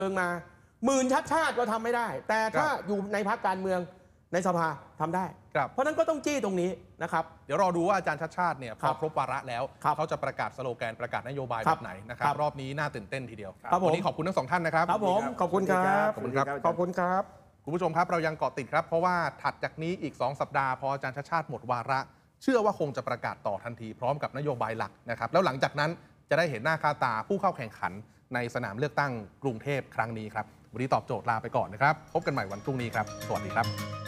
เมืองมาหมื่นชัดชาติก็ทำไม่ได้ แต่ถ้าอยู่ในพรรคการเมืองในสภาทำได้เพราะนั้นก็ต้องจี้ตรงนี้นะครับเดี๋ยวรอดูว่าอาจารย์ชัดชาติเนี่ยพอครบวาระแล้วเขาจะประกาศสโลแกนประกาศนโยบายแบบไหนนะครับรอบนี้น่าตื่นเต้นทีเดียววันนี้ขอบคุณทั้งสองท่านนะครับครับผมขอบคุณครับขอบคุณครับขอบคุณครับคุณผู้ชมครับเรายังเกาะติดครับเพราะว่าถัดจากนี้อีก2 สัปดาห์พออาจารย์ชัดชาติหมดวาระเชื่อว่าคงจะประกาศต่อทันทีพร้อมกับนโยบายหลักนะครับแล้วหลังจากนั้นจะได้เห็นหน้าค่าตาผู้เข้าแข่งขันในสนามเลือกตั้งกรุงเทพครั้งนี้ครับวันนี้ตอบโจทย์ลาไปก่อนนะครับพบกันใหม่วันพรุ่งนี้ครับสวัสดีครับ